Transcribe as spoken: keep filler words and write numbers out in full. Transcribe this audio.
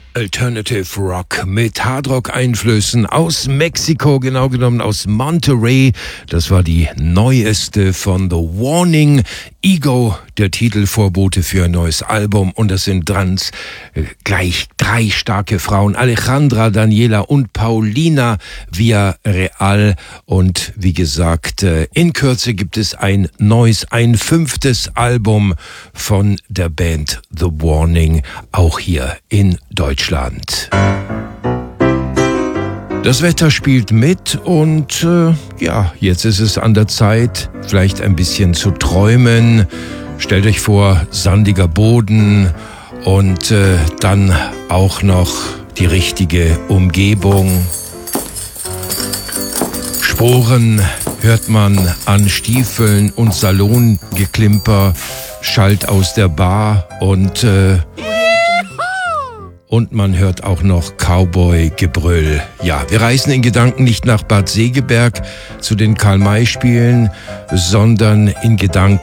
Alternative Rock mit Hardrock-Einflüssen aus Mexiko, genau genommen aus Monterey. Das war die neueste von The Warning. Ego, der Titelvorbote für ein neues Album. Und das sind ganz äh, gleich drei starke Frauen. Alejandra, Daniela und Paulina Villarreal. Und wie gesagt, äh, in Kürze gibt es ein neues, ein fünftes Album von der Band The Warning, auch hier in Deutschland. Das Wetter spielt mit und äh, ja, jetzt ist es an der Zeit, vielleicht ein bisschen zu träumen. Stellt euch vor, sandiger Boden und äh, dann auch noch die richtige Umgebung. Sporen hört man an Stiefeln und Salongeklimper, schallt aus der Bar und äh, Und man hört auch noch Cowboy-Gebrüll. Ja, wir reisen in Gedanken nicht nach Bad Segeberg zu den Karl-May-Spielen, sondern in Gedanken